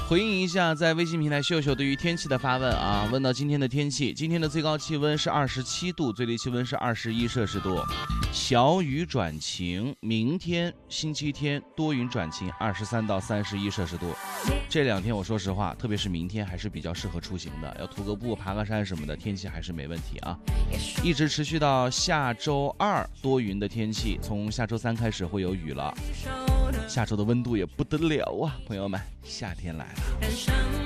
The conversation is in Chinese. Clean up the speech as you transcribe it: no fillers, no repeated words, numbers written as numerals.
回应一下在微信平台秀秀对于天气的发问啊，问到今天的天气，今天的最高气温是27度，最低气温是21摄氏度，小雨转晴，明天星期天多云转晴，23到31摄氏度。这2天我说实话，特别是明天还是比较适合出行的，要徒个步、爬个山什么的，天气还是没问题啊。一直持续到下周2多云的天气，从下周3开始会有雨了。下周的温度也不得了啊，朋友们，夏天来了。